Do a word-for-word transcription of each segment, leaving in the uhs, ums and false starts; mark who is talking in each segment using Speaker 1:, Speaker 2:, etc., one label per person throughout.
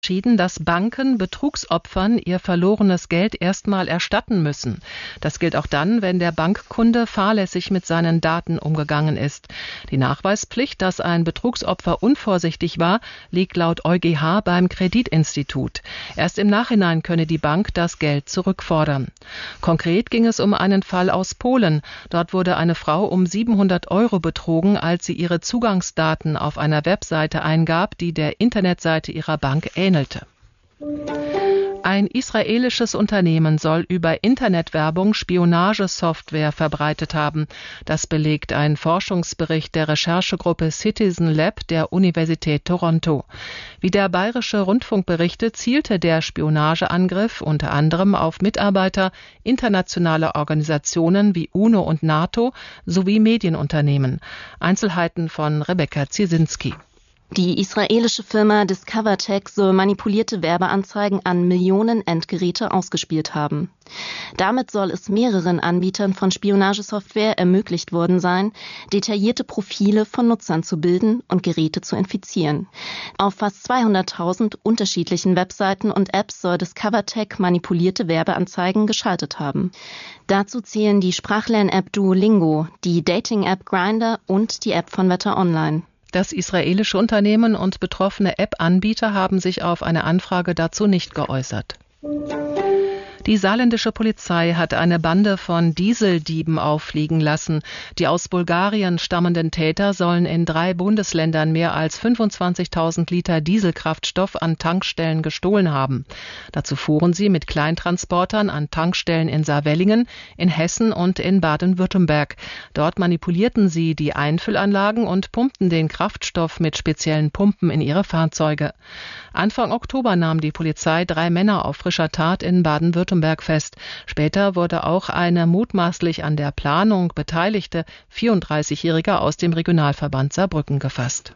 Speaker 1: entschieden, dass Banken Betrugsopfern ihr verlorenes Geld erstmal erstatten müssen. Das gilt auch dann, wenn der Bankkunde fahrlässig mit seinen Daten umgegangen ist. Die Nachweispflicht, dass ein Betrugsopfer unvorsichtig war, liegt laut EuGH beim Kreditinstitut. Erst im Nachhinein könne die Bank das Geld zurückfordern. Konkret ging es um einen Fall aus Polen. Dort wurde eine Frau um siebenhundert Euro betrogen, als sie ihre Zugangsdaten auf einer Webseite eingab, die der Internetseite ihrer Bank ähnelte. Ein israelisches Unternehmen soll über Internetwerbung Spionagesoftware verbreitet haben. Das belegt ein Forschungsbericht der Recherchegruppe Citizen Lab der Universität Toronto. Wie der Bayerische Rundfunk berichtet, zielte der Spionageangriff unter anderem auf Mitarbeiter internationaler Organisationen wie UNO und NATO sowie Medienunternehmen. Einzelheiten von Rebecca Ziesinski.
Speaker 2: Die israelische Firma DiscoverTech soll manipulierte Werbeanzeigen an Millionen Endgeräte ausgespielt haben. Damit soll es mehreren Anbietern von Spionagesoftware ermöglicht worden sein, detaillierte Profile von Nutzern zu bilden und Geräte zu infizieren. Auf fast zweihunderttausend unterschiedlichen Webseiten und Apps soll DiscoverTech manipulierte Werbeanzeigen geschaltet haben. Dazu zählen die Sprachlern-App Duolingo, die Dating-App Grindr und die App von Wetter Online.
Speaker 1: Das israelische Unternehmen und betroffene App-Anbieter haben sich auf eine Anfrage dazu nicht geäußert. Die saarländische Polizei hat eine Bande von Dieseldieben auffliegen lassen. Die aus Bulgarien stammenden Täter sollen in drei Bundesländern mehr als fünfundzwanzigtausend Liter Dieselkraftstoff an Tankstellen gestohlen haben. Dazu fuhren sie mit Kleintransportern an Tankstellen in Saarwellingen, in Hessen und in Baden-Württemberg. Dort manipulierten sie die Einfüllanlagen und pumpten den Kraftstoff mit speziellen Pumpen in ihre Fahrzeuge. Anfang Oktober nahm die Polizei drei Männer auf frischer Tat in Baden-Württemberg fest. Später wurde auch eine mutmaßlich an der Planung beteiligte vierunddreißigjährige aus dem Regionalverband Saarbrücken gefasst.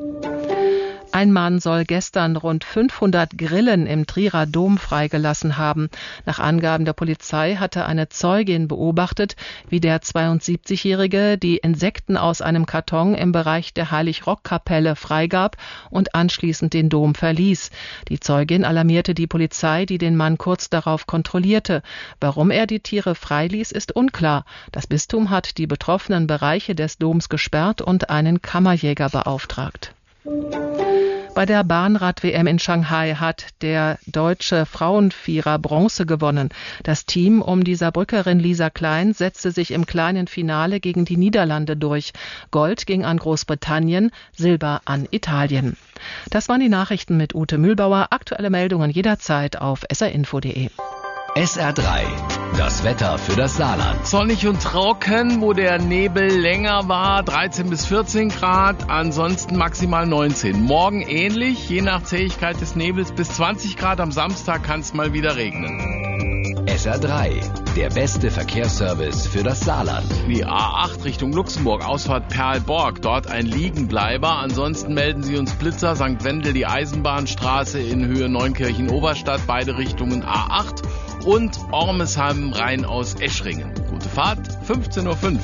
Speaker 1: Ein Mann soll gestern rund fünfhundert Grillen im Trierer Dom freigelassen haben. Nach Angaben der Polizei hatte eine Zeugin beobachtet, wie der zweiundsiebzigjährige die Insekten aus einem Karton im Bereich der Heilig-Rock-Kapelle freigab und anschließend den Dom verließ. Die Zeugin alarmierte die Polizei, die den Mann kurz darauf kontrollierte. Warum er die Tiere freiließ, ist unklar. Das Bistum hat die betroffenen Bereiche des Doms gesperrt und einen Kammerjäger beauftragt. Bei der Bahnrad-W M in Shanghai hat der deutsche Frauenvierer Bronze gewonnen. Das Team um die Saarbrückerin Lisa Klein setzte sich im kleinen Finale gegen die Niederlande durch. Gold ging an Großbritannien, Silber an Italien. Das waren die Nachrichten mit Ute Mühlbauer. Aktuelle Meldungen jederzeit auf s r info punkt d e.
Speaker 3: S R drei, das Wetter für das Saarland.
Speaker 4: Sonnig und trocken, wo der Nebel länger war, dreizehn bis vierzehn Grad, ansonsten maximal neunzehn. Morgen ähnlich, je nach Zähigkeit des Nebels bis zwanzig Grad, am Samstag kann es mal wieder regnen.
Speaker 3: S R drei, der beste Verkehrsservice für das Saarland.
Speaker 4: Die A acht Richtung Luxemburg, Ausfahrt Perlborg, dort ein Liegenbleiber. Ansonsten melden Sie uns Blitzer, Sankt Wendel, die Eisenbahnstraße in Höhe Neunkirchen-Oberstadt, beide Richtungen A acht. Und Ormesheim rein aus Eschringen. Gute Fahrt, fünfzehn Uhr fünf.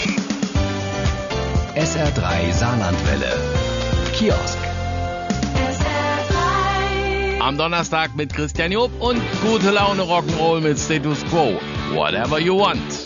Speaker 3: S R drei Saarlandwelle. Kiosk.
Speaker 4: S R drei. Am Donnerstag mit Christian Job und gute Laune Rock'n'Roll mit Status Quo. Whatever you want.